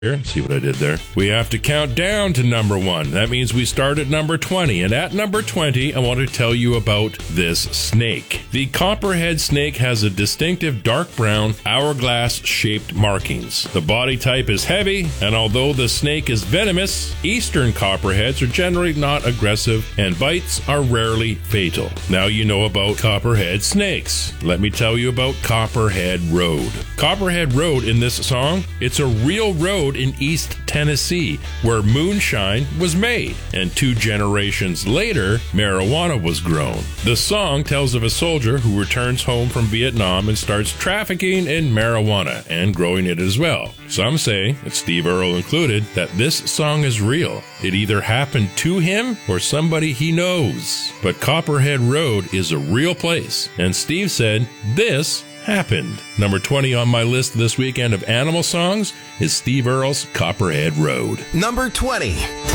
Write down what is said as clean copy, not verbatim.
Here, see what I did there. We have to count down to number 1. That means we start at number 20. And at number 20, I want to tell you about this snake. The copperhead snake has a distinctive dark brown, hourglass-shaped markings. The body type is heavy, and although the snake is venomous, eastern copperheads are generally not aggressive, and bites are rarely fatal. Now you know about copperhead snakes. Let me tell you about Copperhead Road. Copperhead Road in this song, it's a real road in East Tennessee where moonshine was made, and 2 generations later, marijuana was grown. The song tells of a soldier who returns home from Vietnam and starts trafficking in marijuana and growing it as well. Some say, and Steve Earle included, that this song is real. It either happened to him or somebody he knows. But Copperhead Road is a real place, and Steve said this happened. Number 20 on my list this weekend of animal songs is Steve Earle's Copperhead Road. Number 20.